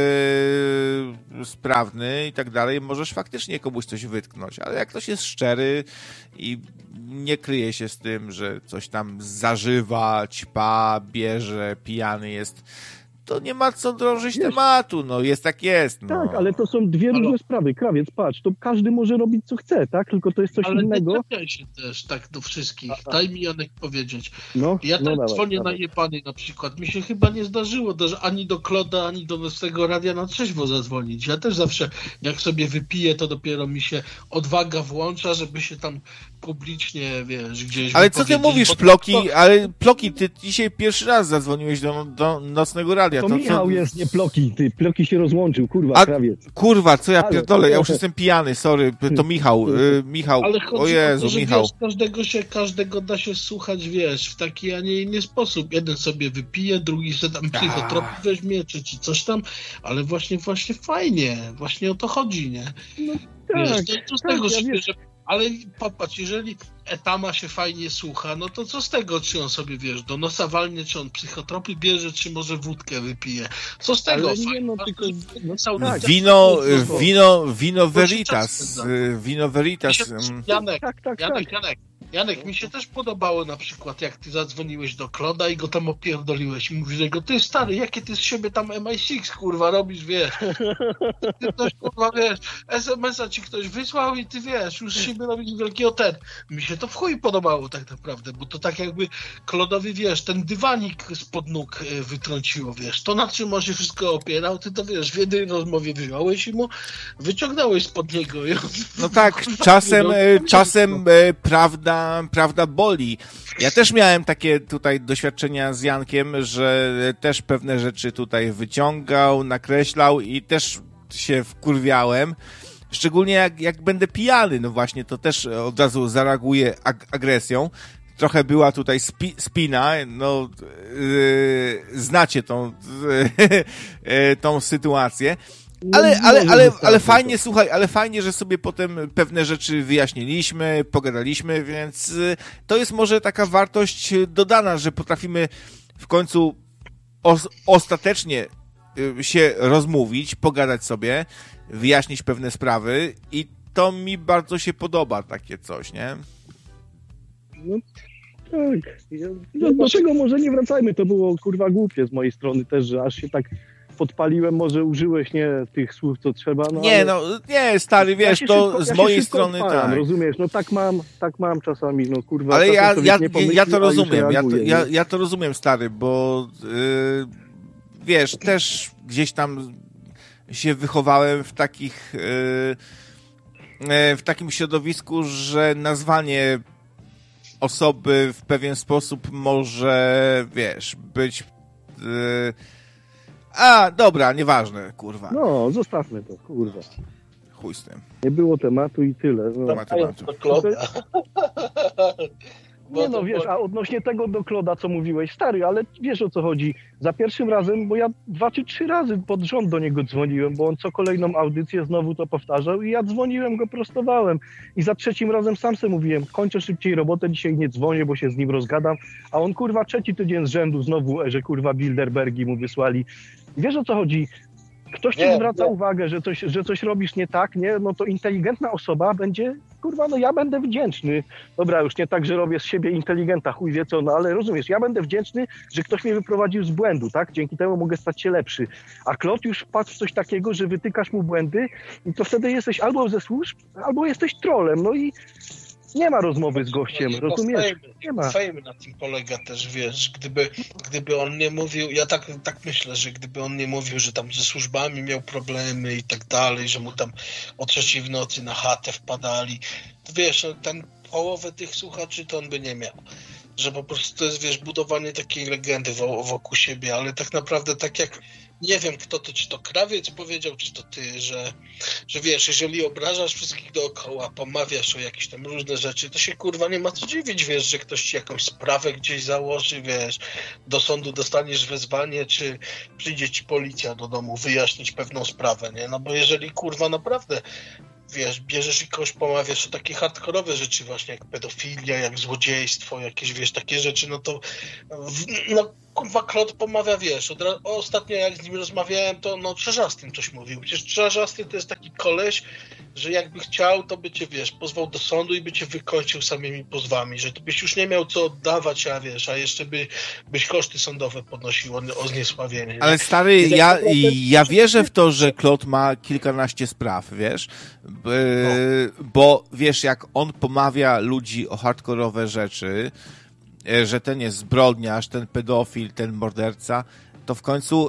yy, sprawny i tak dalej, możesz faktycznie komuś coś wytknąć, ale jak ktoś jest szczery i nie kryje się z tym, że coś tam zażywa, ćpa, bierze, pijany jest, to nie ma co drążyć Wiesz, tematu, no jest jak jest. No. Tak, ale to są dwie Halo. różne sprawy. Krawiec, patrz, to każdy może robić co chce, tak? Tylko to jest coś Ale innego. nie czepiaj się też tak do wszystkich. A, a. Daj mi, Janek, powiedzieć. No, Ja no tak dawaj, dzwonię dawaj. na jebany na przykład. Mi się chyba nie zdarzyło do, ani do Kloda, ani do Nocnego Radia na trzeźwo zadzwonić. Ja też zawsze, jak sobie wypiję, to dopiero mi się odwaga włącza, żeby się tam publicznie, wiesz, gdzieś Ale co ty wypowiedzieć, mówisz, bo Ploki? to- Ale Ploki, ty dzisiaj pierwszy raz zadzwoniłeś do, do Nocnego Radia. To To, Michał co... jest, nie Ploki, ty. Ploki się rozłączył, kurwa, A- krawiec. Kurwa, co ja Ale- pierdolę, ja już jestem pijany, sorry, to Michał, y, Michał, Ale chodzi o Jezu, o to, że Michał. wiesz, każdego się, każdego da się słuchać, wiesz, w taki, a nie inny sposób. Jeden sobie wypije, drugi sobie tam psychotropy weźmie, trzeci coś tam, ale właśnie, właśnie fajnie, właśnie o to chodzi, nie? Wiesz, Tak, to, to z tak, tego, ja że, wiem. że ale popatrz, jeżeli Etama się fajnie słucha, no to co z tego, czy on sobie, wiesz, do nosa walnie, czy on psychotropy bierze, czy może wódkę wypije. Co z tego? Ale nie, Fajnie, no, masz tylko- coś- no są tak. ludzie, Wino, którzy- wino, wino Bo się czas veritas, spędza. y, wino veritas. Mi się też- mm. Janek, Tak, tak, Janek, tak. Janek, Janek, mi się też podobało na przykład, jak ty zadzwoniłeś do Kloda i go tam opierdoliłeś i mówisz, że go, ty stary, jakie ty z siebie tam M I sześć, kurwa, robisz, wiesz. Ty ktoś, kurwa, wiesz, S M S a ci ktoś wysłał i ty, wiesz, już z siebie robisz wielkiego ten. Mi się to w chuj podobało tak naprawdę, bo to tak jakby Klodowi, wiesz, ten dywanik spod nóg y, wytrąciło, wiesz. To, na czym on się wszystko opierał, ty to, wiesz, w jednej rozmowie wyjąłeś i mu wyciągnąłeś spod niego. I on, No tak, czasem, e, czasem e, prawda, prawda boli. Ja też miałem takie tutaj doświadczenia z Jankiem, że też pewne rzeczy tutaj wyciągał, nakreślał i też się wkurwiałem. Szczególnie jak, jak będę pijany, no właśnie, to też od razu zareaguję ag- agresją. Trochę była tutaj spi- spina, no yy, znacie tą, yy, tą sytuację. No, Ale, ale, może ale, wystarczy ale to. fajnie, słuchaj, ale fajnie, że sobie potem pewne rzeczy wyjaśniliśmy, pogadaliśmy, więc y, to jest może taka wartość dodana, że potrafimy w końcu os- ostatecznie y, się rozmówić, pogadać sobie, wyjaśnić pewne sprawy i to mi bardzo się podoba takie coś, nie? No, tak. Ja, no, do czego może nie wracajmy, to było kurwa głupie z mojej strony też, że aż się tak podpaliłem, może użyłeś nie tych słów, co trzeba. No, Nie, ale no, nie, stary, wiesz, się to szybko- z ja mojej się szybko strony odpalam, tak. rozumiesz, no tak mam, tak mam czasami, no kurwa. Ale czasem ja, człowiek ja, nie pomyśli, ja to a już rozumiem, ja to, reaguje, ja, nie? ja to rozumiem, stary, bo yy, wiesz, też gdzieś tam się wychowałem w takich yy, yy, w takim środowisku, że nazwanie osoby w pewien sposób może, wiesz, być yy, a, dobra, nieważne, kurwa, No, zostawmy to, kurwa. chuj z tym. Nie było tematu i tyle. No. Nie ma tematu. do Kloda. Nie no, wiesz, a odnośnie tego do Kloda, co mówiłeś, stary, ale wiesz o co chodzi. Za pierwszym razem, bo ja dwa czy trzy razy pod rząd do niego dzwoniłem, bo on co kolejną audycję znowu to powtarzał i ja dzwoniłem, go prostowałem. I za trzecim razem sam sobie mówiłem, kończę szybciej robotę, dzisiaj nie dzwonię, bo się z nim rozgadam. A on kurwa trzeci tydzień z rzędu znowu, że kurwa Bilderbergi mu wysłali. Wiesz o co chodzi? Ktoś ci Nie, zwraca nie. uwagę, że coś, że coś robisz nie tak, nie? No to inteligentna osoba będzie, kurwa, no ja będę wdzięczny. Dobra, już nie tak, że robię z siebie inteligenta, chuj wie co, no ale rozumiesz, ja będę wdzięczny, że ktoś mnie wyprowadził z błędu, tak? Dzięki temu mogę stać się lepszy. A Klot już wpadł w coś takiego, że wytykasz mu błędy i to wtedy jesteś albo ze służb, albo jesteś trolem, no i nie ma rozmowy z gościem, No, rozumiesz? fame, Nie ma. Fame na tym polega też, wiesz, gdyby, gdyby on nie mówił, ja tak, tak myślę, że gdyby on nie mówił, że tam ze służbami miał problemy i tak dalej, że mu tam o trzeciej w nocy na chatę wpadali, to wiesz, no, ten połowę tych słuchaczy to on by nie miał. że po prostu to jest, wiesz, budowanie takiej legendy wokół siebie, ale tak naprawdę tak jak, nie wiem kto to, czy to Krawiec powiedział, czy to ty, że, że wiesz, jeżeli obrażasz wszystkich dookoła, pomawiasz o jakieś tam różne rzeczy, to się kurwa nie ma co dziwić, wiesz, że ktoś ci jakąś sprawę gdzieś założy, wiesz, do sądu dostaniesz wezwanie, czy przyjdzie ci policja do domu wyjaśnić pewną sprawę, nie? No bo jeżeli kurwa naprawdę wiesz, bierzesz i kogoś pomawiasz o takie hardkorowe rzeczy właśnie jak pedofilia, jak złodziejstwo, jakieś, wiesz, takie rzeczy, no to w, no kurwa Klot pomawia, wiesz, od, ostatnio jak z nim rozmawiałem, to no Czarzastyn coś mówił. Przecież Czarzastyn to jest taki koleś, że jakby chciał, to by cię, wiesz, pozwał do sądu i by cię wykończył samymi pozwami, że to byś już nie miał co oddawać, a wiesz, a jeszcze by, byś koszty sądowe podnosił o, o zniesławienie. Ale stary, ja, ja, ja wierzę w to, że Klot ma kilkanaście spraw, wiesz, B, no. Bo wiesz, jak on pomawia ludzi o hardkorowe rzeczy, że ten jest zbrodniarz, ten pedofil, ten morderca, to w końcu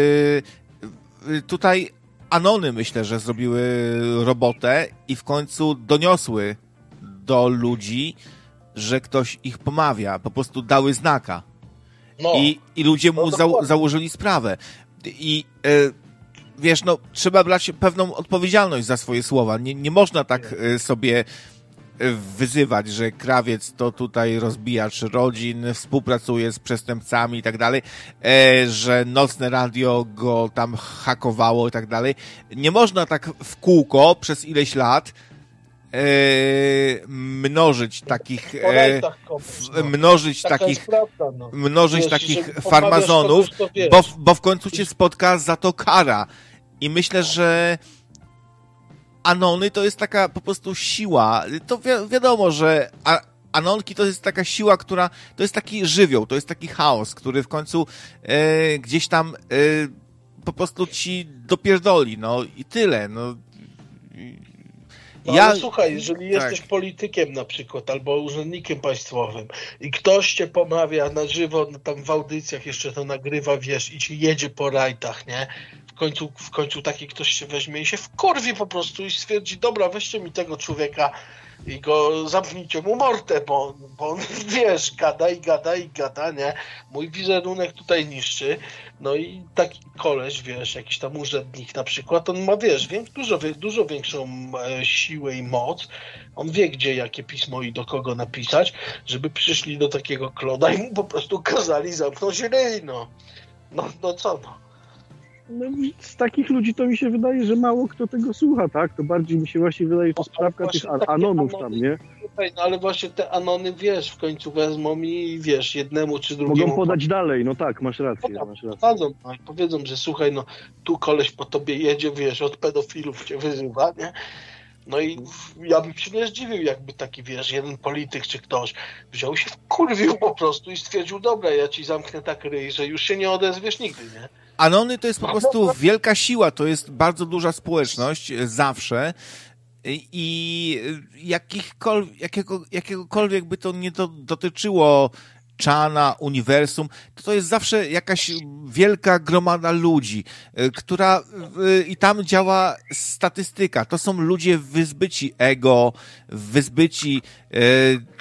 yy, tutaj Anony myślę, że zrobiły robotę i w końcu doniosły do ludzi, że ktoś ich pomawia, po prostu dały znaka. No. I, i ludzie mu no, za, założyli sprawę. I yy, wiesz, no trzeba brać pewną odpowiedzialność za swoje słowa. Nie, nie można tak yy, sobie wyzywać, że Krawiec to tutaj rozbijacz rodzin, współpracuje z przestępcami i tak dalej, że Nocne Radio go tam hakowało i tak dalej. Nie można tak w kółko przez ileś lat e, mnożyć takich e, mnożyć Taka takich prawda, no. mnożyć wiesz, takich farmazonów, kogoś, bo, bo w końcu cię spotka za to kara. I myślę, że Anony to jest taka po prostu siła. To wi- wiadomo, że a- Anonki to jest taka siła, która to jest taki żywioł, to jest taki chaos, który w końcu e, gdzieś tam e, po prostu ci dopierdoli, no i tyle, no. No ja... ale słuchaj, jeżeli tak. jesteś politykiem na przykład, albo urzędnikiem państwowym i ktoś cię pomawia na żywo, no tam w audycjach jeszcze to nagrywa, wiesz, i ci jedzie po rajtach, nie? W końcu, w końcu taki ktoś się weźmie i się wkurwi po prostu i stwierdzi, dobra, weźcie mi tego człowieka i go zamknijcie mu mortę, bo, bo on, wiesz, gada i gada i gada, nie? Mój wizerunek tutaj niszczy. No i taki koleś, wiesz, jakiś tam urzędnik na przykład, on ma, wiesz, wie, dużo, dużo większą e, siłę i moc. On wie, gdzie, jakie pismo i do kogo napisać, żeby przyszli do takiego Klona i mu po prostu kazali zamknąć ryj, no. No, no co, no. No, z takich ludzi to mi się wydaje, że mało kto tego słucha, tak? To bardziej mi się właśnie wydaje, to sprawka tych an- anonów anony, tam, nie? Tutaj, no ale właśnie te anony, wiesz, w końcu wezmą i wiesz, jednemu czy drugiemu... Mogą podać dalej, no tak, masz rację, no, masz rację. Podadzą, no, powiedzą, że słuchaj, no tu koleś po tobie jedzie, wiesz, od pedofilów cię wyzywa, nie? No i ja bym się nie zdziwił, jakby taki, wiesz, jeden polityk czy ktoś wziął się wkurwił po prostu i stwierdził, dobra, ja ci zamknę tak ryj, że już się nie odezwiesz nigdy, nie? Anony to jest po prostu wielka siła, to jest bardzo duża społeczność, zawsze. I jakichkolwiek, jakiego, jakiegokolwiek by to nie do, dotyczyło Czana, uniwersum, to to jest zawsze jakaś wielka gromada ludzi, która i tam działa statystyka. To są ludzie wyzbyci ego, wyzbyci e, e,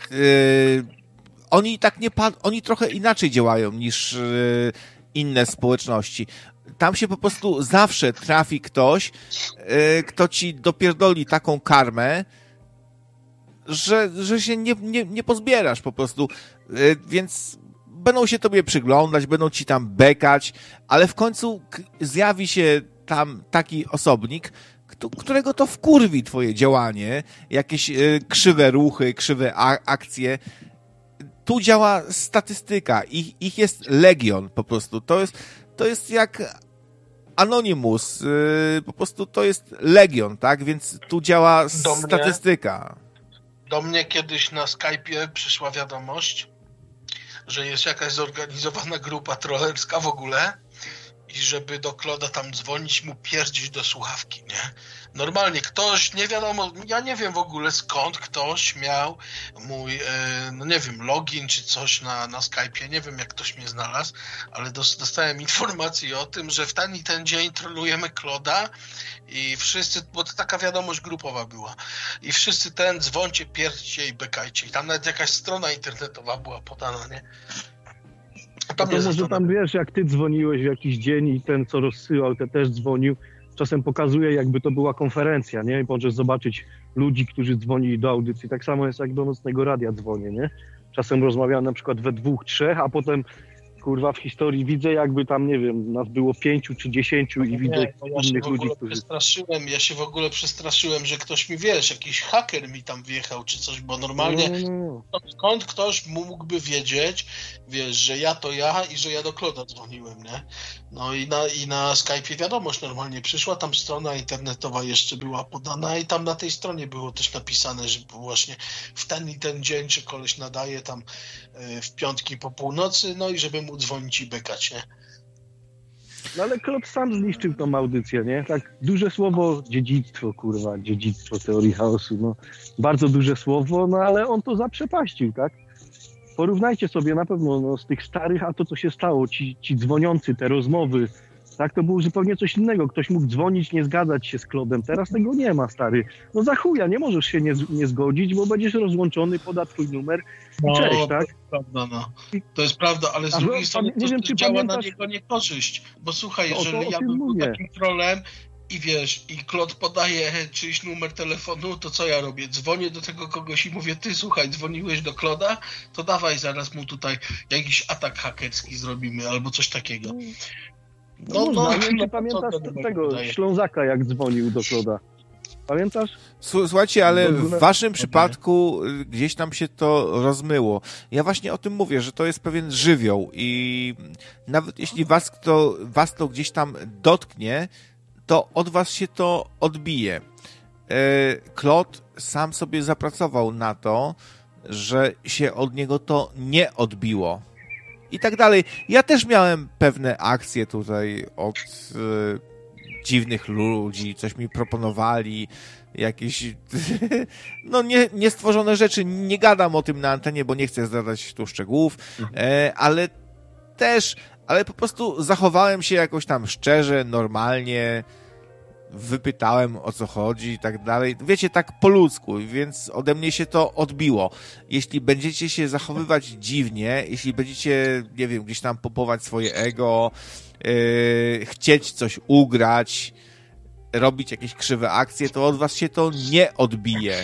oni tak nie oni trochę inaczej działają niż e, inne społeczności. Tam się po prostu zawsze trafi ktoś, e, kto ci dopierdoli taką karmę, że, że się nie, nie, nie pozbierasz po prostu, więc będą się tobie przyglądać, będą ci tam bekać, ale w końcu zjawi się tam taki osobnik, którego to wkurwi twoje działanie, jakieś krzywe ruchy, krzywe akcje. Tu działa statystyka, ich, ich jest legion po prostu, to jest, to jest jak Anonymous, po prostu to jest legion, tak, więc tu działa statystyka. Do mnie kiedyś na Skype'ie przyszła wiadomość, że jest jakaś zorganizowana grupa trollerska w ogóle i żeby do Kloda tam dzwonić, mu pierdzić do słuchawki, nie? Normalnie ktoś, nie wiadomo, ja nie wiem w ogóle skąd ktoś miał mój, e, no nie wiem, login czy coś na, na Skype'ie, nie wiem jak ktoś mnie znalazł, ale dos, dostałem informację o tym, że w ten i ten dzień trolujemy Kloda i wszyscy, bo to taka wiadomość grupowa była, i wszyscy ten dzwońcie, pierdźcie i bekajcie. I tam nawet jakaś strona internetowa była podana, nie? Tam to może tam, wiesz, jak ty dzwoniłeś w jakiś dzień i ten, co rozsyłał, ten też dzwonił, czasem pokazuje, jakby to była konferencja, nie? I możesz zobaczyć ludzi, którzy dzwonili do audycji. Tak samo jest, jak do Nocnego Radia dzwonię, nie? Czasem rozmawiałem na przykład we dwóch, trzech, a potem, kurwa, w historii widzę, jakby tam, nie wiem, nas było pięciu czy dziesięciu i widzę nie, ja innych ludzi, którzy... Przestraszyłem, ja się w ogóle przestraszyłem, że ktoś mi, wiesz, jakiś haker mi tam wjechał czy coś, bo normalnie no, no, no. skąd ktoś mógłby wiedzieć, wiesz, że ja to ja i że ja do Kloda dzwoniłem, nie? No i na, i na Skype'ie wiadomość normalnie przyszła, tam strona internetowa jeszcze była podana i tam na tej stronie było też napisane, że właśnie w ten i ten dzień, czy koleś nadaje tam y, w piątki po północy, no i żeby mu dzwonić i bekać, nie? No ale Klot sam zniszczył tą audycję, nie? Tak duże słowo, dziedzictwo, kurwa, dziedzictwo teorii chaosu, no. Bardzo duże słowo, no ale on to zaprzepaścił, tak? Porównajcie sobie na pewno no, z tych starych, a to co się stało, ci, ci dzwoniący, te rozmowy, tak? To było zupełnie coś innego. Ktoś mógł dzwonić, nie zgadzać się z Klodem. Teraz tego nie ma, stary. No za chuja, nie możesz się nie, nie zgodzić, bo będziesz rozłączony, poda twój numer i no, cześć, tak? To jest prawda, no. To jest prawda, ale z A drugiej wy- strony nie to wiem, czy działa pamiętasz- na niego niekorzyść. Bo słuchaj, No, o to- jeżeli o ja tym bym był mówię. takim trolem i wiesz, i Klod podaje czyjś numer telefonu, to co ja robię? Dzwonię do tego kogoś i mówię, ty słuchaj, dzwoniłeś do Kloda, to dawaj zaraz mu tutaj jakiś atak hakerski zrobimy albo coś takiego. No, no, no, nie wiem, no, czy pamiętasz co ten numer tego podaje? Ślązaka, jak dzwonił do Kloda. Pamiętasz? Słu- Słuchajcie, ale W ogóle- w waszym przypadku y, gdzieś tam się to rozmyło. Ja właśnie o tym mówię, że to jest pewien żywioł i nawet jeśli was to, was to gdzieś tam dotknie, to od was się to odbije. Klot sam sobie zapracował na to, że się od niego to nie odbiło. I tak dalej. Ja też miałem pewne akcje tutaj od y, dziwnych ludzi, coś mi proponowali, jakieś no nie, niestworzone rzeczy. Nie gadam o tym na antenie, bo nie chcę zdradzać tu szczegółów, e, ale też, ale po prostu zachowałem się jakoś tam szczerze, normalnie, wypytałem o co chodzi i tak dalej. Wiecie, tak po ludzku, więc ode mnie się to odbiło. Jeśli będziecie się zachowywać dziwnie, jeśli będziecie, nie wiem, gdzieś tam popować swoje ego, yy, chcieć coś ugrać, robić jakieś krzywe akcje, to od was się to nie odbije.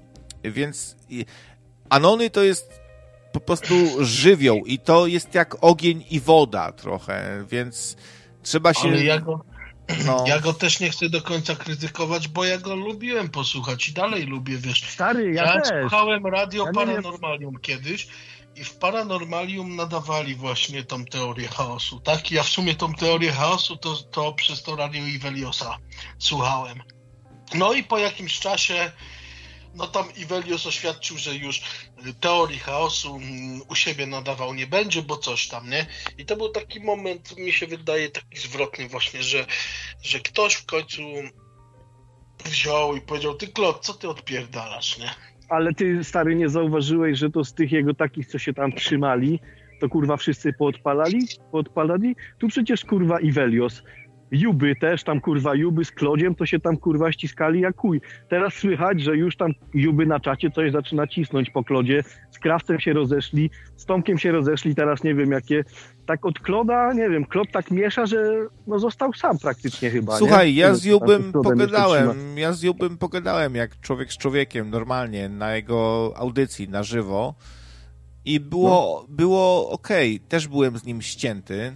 Więc Anony to jest po prostu żywioł i to jest jak ogień i woda trochę, więc trzeba się... Ale ja go, no. ja go też nie chcę do końca krytykować, bo ja go lubiłem posłuchać i dalej lubię, wiesz. Stary, ja, Ja też. słuchałem Radio Ja nie Paranormalium kiedyś i w Paranormalium nadawali właśnie tą teorię chaosu, tak? Ja w sumie tą teorię chaosu to, to przez to Radio Iveliosa słuchałem. No i po jakimś czasie no tam Ivelios oświadczył, że już teorii chaosu u siebie nadawał nie będzie, bo coś tam, nie? I to był taki moment, mi się wydaje, taki zwrotny właśnie, że, że ktoś w końcu wziął i powiedział, ty Klot, co ty odpierdalasz, nie? Ale ty, stary, nie zauważyłeś, że to z tych jego takich, co się tam trzymali, to kurwa wszyscy poodpalali? Poodpalali? Tu przecież kurwa Ivelios. Juby też, tam kurwa Juby z Klodziem, to się tam kurwa ściskali jak chuj. Teraz słychać, że już tam Juby na czacie coś zaczyna cisnąć po Klodzie, z Krawcem się rozeszli, z Tomkiem się rozeszli, teraz nie wiem jakie. Tak od Kloda, nie wiem, Klod tak miesza, że no został sam praktycznie chyba. Słuchaj, nie? ja z Jubym Klodem jeszcze trzyma. pogadałem, ja z Jubym pogadałem jak człowiek z człowiekiem, normalnie, na jego audycji, na żywo i było, no. było okej, okay. Też byłem z nim ścięty,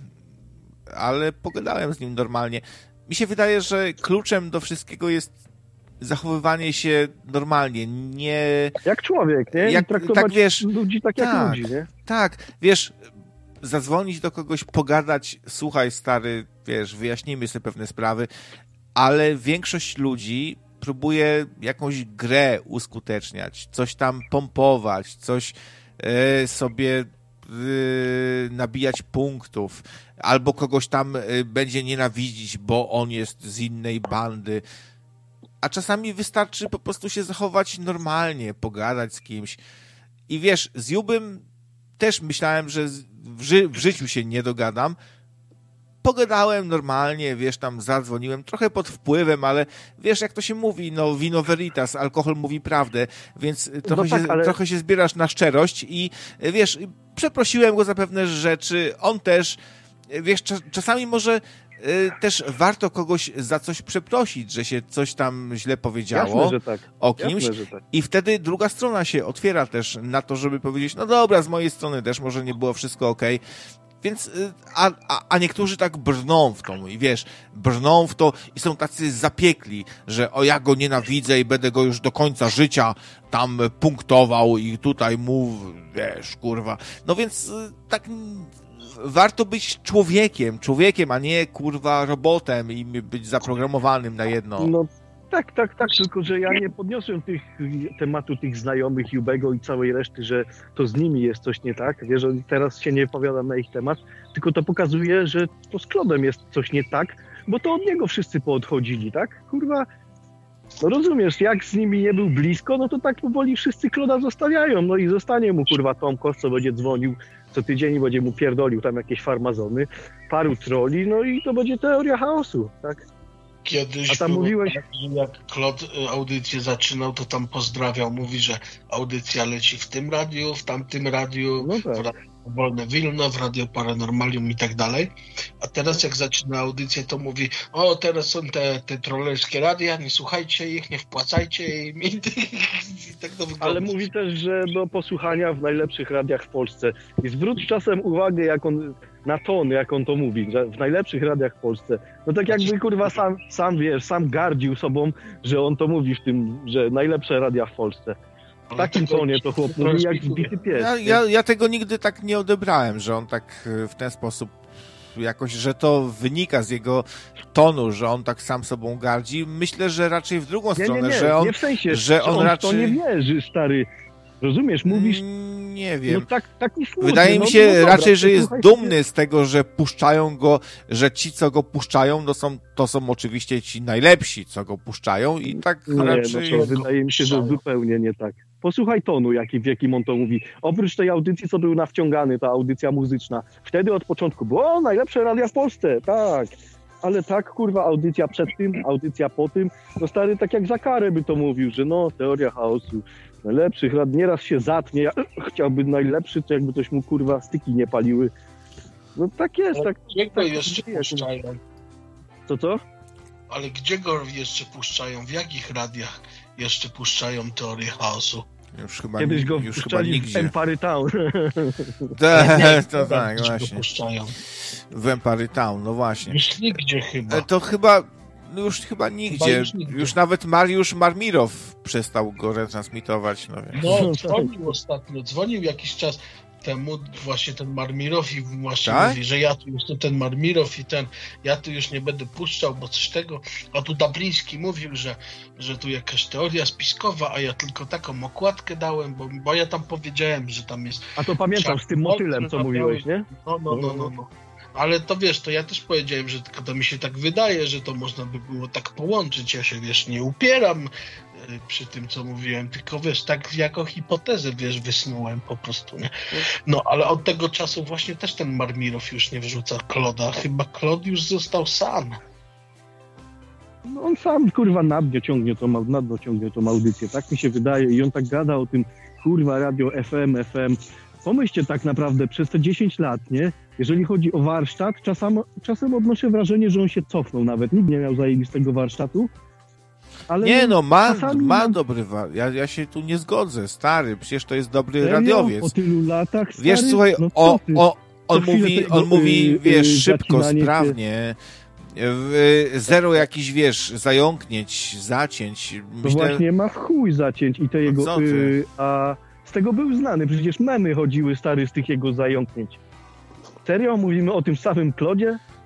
ale pogadałem z nim normalnie. Mi się wydaje, że kluczem do wszystkiego jest zachowywanie się normalnie, nie... Jak człowiek, nie? Jak, I traktować tak, wiesz, ludzi tak, tak jak ludzi, nie? Tak, wiesz, zadzwonić do kogoś, pogadać, słuchaj stary, wiesz, wyjaśnijmy sobie pewne sprawy, ale większość ludzi próbuje jakąś grę uskuteczniać, coś tam pompować, coś e, sobie yy, nabijać punktów, albo kogoś tam yy, będzie nienawidzić, bo on jest z innej bandy. A czasami wystarczy po prostu się zachować normalnie, pogadać z kimś. I wiesz, z Jubym też myślałem, że w, ży- w życiu się nie dogadam. Pogadałem normalnie, wiesz, tam zadzwoniłem, trochę pod wpływem, ale wiesz, jak to się mówi, no vino veritas, alkohol mówi prawdę, więc trochę, no tak, się, ale... trochę się zbierasz na szczerość i wiesz, przeprosiłem go za pewne rzeczy, on też, wiesz, czasami może y, też warto kogoś za coś przeprosić, że się coś tam źle powiedziało. Jasne, że tak. O kimś. Jasne, że tak. I wtedy druga strona się otwiera też na to, żeby powiedzieć, no dobra, z mojej strony też może nie było wszystko okej. Więc, a, a, a niektórzy tak brną w to i wiesz, brną w to i są tacy zapiekli, że o ja go nienawidzę i będę go już do końca życia tam punktował i tutaj mów, wiesz, kurwa. No więc tak warto być człowiekiem, człowiekiem, a nie kurwa robotem i być zaprogramowanym na jedno. No tak, tak, tak, tylko że ja nie podniosłem tych tematu tych znajomych Jubego i całej reszty, że to z nimi jest coś nie tak. Wiesz, teraz się nie powiadam na ich temat, tylko to pokazuje, że to z Klodem jest coś nie tak, bo to od niego wszyscy poodchodzili, tak? Kurwa, no rozumiesz, jak z nimi nie był blisko, no to tak powoli wszyscy Kloda zostawiają, no i zostanie mu kurwa Tomko, co będzie dzwonił co tydzień i będzie mu pierdolił tam jakieś farmazony, paru troli, no i to będzie teoria chaosu, tak? Kiedyś A tam było mówiłeś... tak, że jak Klod audycję zaczynał, to tam pozdrawiał, mówi, że audycja leci w tym radiu, w tamtym radiu, No tak. w Radio Wolne Wilno, w Radio Paranormalium i tak dalej. A teraz jak zaczyna audycję, to mówi, o teraz są te, te trollerskie radia, nie słuchajcie ich, nie wpłacajcie im i tak to wygląda. Ale mówi też, że do posłuchania w najlepszych radiach w Polsce. I zwróć czasem uwagę, jak on, na ton, jak on to mówi, że w najlepszych radiach w Polsce. No tak jakby kurwa sam, sam wiesz, sam gardził sobą, że on to mówi w tym, że najlepsze radia w Polsce. W takim tonie to chłop mówi jak zbity pies. Ja, ja, ja tego nigdy tak nie odebrałem, że on tak w ten sposób jakoś, że to wynika z jego tonu, że on tak sam sobą gardzi. Myślę, że raczej w drugą nie, stronę, nie, nie, że on, nie w sensie, że on, on raczej... w to nie wierzy, stary. Rozumiesz, mówisz... Nie wiem. No tak, taki smutny, Wydaje no, mi się no dobra, raczej, że jest słuchaj, dumny z tego, że puszczają go, że ci, co go puszczają, to są, to są oczywiście ci najlepsi, co go puszczają i tak nie, raczej... No to wydaje mi się, że zupełnie nie tak. Posłuchaj tonu, jaki, w jakim on to mówi. Oprócz tej audycji, co był nawciągany, ta audycja muzyczna. Wtedy od początku było, o, najlepsze radia w Polsce, tak. Ale tak, kurwa, audycja przed tym, audycja po tym. No stary, tak jak za karę by to mówił, że no, teoria chaosu. Najlepszych rad, nieraz się zatnie, ja, chciałby najlepszy, to jakby coś mu, kurwa, styki nie paliły. No tak jest, Ale tak. gdzie go tak, jeszcze tak, puszczają? Co, co? Ale gdzie go jeszcze puszczają? W jakich radiach jeszcze puszczają teorię chaosu? Już chyba, Kiedyś go już chyba wpuszczali w nigdzie. Empire Town. Te, to tak, Gdzie go właśnie. puszczają? W Empire Town, no właśnie. Już nigdzie chyba. E, To chyba, no już chyba nigdzie. Chyba Już, już nigdzie. nawet Mariusz Marmirow przestał go retransmitować. No wiesz. No, dzwonił ostatnio, dzwonił jakiś czas temu właśnie ten Marmirow i właśnie Tak? mówi, że ja tu już to ten Marmirow i ten, ja tu już nie będę puszczał, bo coś tego, a tu Dabriński mówił, że, że tu jakaś teoria spiskowa, a ja tylko taką okładkę dałem, bo, bo ja tam powiedziałem, że tam jest... A to pamiętam z tym motylem, co mówiłeś, nie? No, no, no, no, no. Ale to wiesz, to ja też powiedziałem, że tylko to mi się tak wydaje, że to można by było tak połączyć. Ja się, wiesz, nie upieram przy tym, co mówiłem, tylko wiesz, tak jako hipotezę, wiesz, wysnułem po prostu, nie? No, ale od tego czasu właśnie też ten Marmirow już nie wrzuca Kloda. Chyba Klod już został sam. No on sam, kurwa, na dno ciągnie tą, na dno ciągnie tą audycję, tak mi się wydaje. I on tak gada o tym, kurwa, radio F M, F M. Pomyślcie tak naprawdę, przez te dziesięć lat, nie? Jeżeli chodzi o warsztat, czasem, czasem odnoszę wrażenie, że on się cofnął nawet. Nikt nie miał zajebistego warsztatu. Ale Nie no, ma, czasami ma mam- dobry war... ja, ja się tu nie zgodzę, stary, przecież to jest dobry Serio? radiowiec. Po tylu latach, stary? Wiesz, słuchaj, No co o, ty? o, on Co chwilę mówi, tego, on mówi, yy, wiesz, yy, szybko, zacinanie się. sprawnie, w- zero jakichś, wiesz, zająknięć, zacięć. No Myślę, właśnie ma w chuj zacięć i te jego... co ty? y, a z tego był znany, przecież memy chodziły, stary, z tych jego zająknięć. Serio? Mówimy o tym samym Klodzie?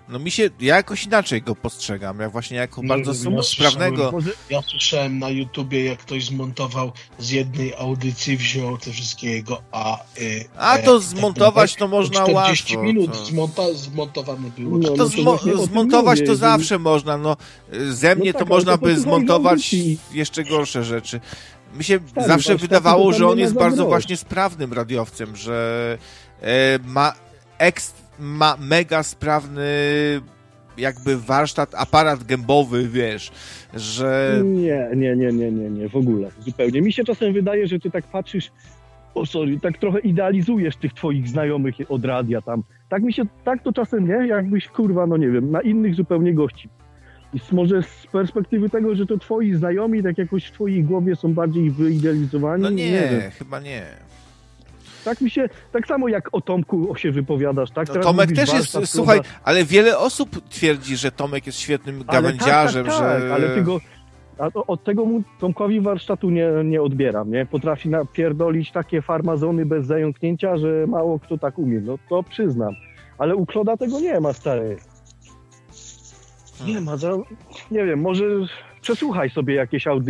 No mi się, ja jakoś inaczej go postrzegam, jak właśnie jako No, bardzo no, sprawnego. Może, Ja słyszałem na YouTubie, jak ktoś zmontował z jednej audycji, wziął te wszystkie jego A, y, A e, to i tak zmontować to dalej. można czterdzieści łatwo. minut To... zmonta- zmontowane było. No, To, no to zmo- właśnie o tym zmontować mówię, to jeżeli- zawsze można, no ze mnie No to tak, można ale to by posłuchaj zmontować audycji. jeszcze gorsze rzeczy. Mi się Stary, zawsze warsztaty wydawało, to tam że on nie ma jest za bardzo grosz. właśnie sprawnym radiowcem, że e, ma, eks, ma mega sprawny jakby warsztat, aparat gębowy, wiesz, że... Nie, nie, nie, nie, nie, nie, w ogóle, zupełnie. Mi się czasem wydaje, że ty tak patrzysz, o sorry, tak trochę idealizujesz tych twoich znajomych od radia tam. Tak mi się, tak to czasem nie, jakbyś, kurwa, no nie wiem, na innych zupełnie gości. I z- może z perspektywy tego, że to twoi znajomi, tak jakoś w twojej głowie są bardziej wyidealizowani, No nie, nie, wiem. chyba nie. Tak mi się, tak samo jak o Tomku się wypowiadasz, tak? No, Teraz Tomek mówisz też jest, warsztat, słuchaj, kurwa, ale wiele osób twierdzi, że Tomek jest świetnym ale gawędziarzem, tak, tak, tak, że... ale ty go, a to, od tego mu Tomkowi warsztatu nie, nie odbieram, nie? Potrafi napierdolić takie farmazony bez zająknięcia, że mało kto tak umie, no to przyznam. Ale u Kloda tego nie ma, stary. Nie ma, za, nie wiem, może przesłuchaj sobie jakieś audycje.